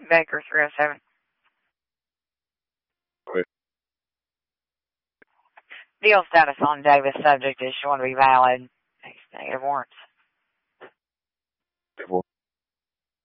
Baker 307. Okay. Deal status on Davis subject is shown to be valid. Negative warrants.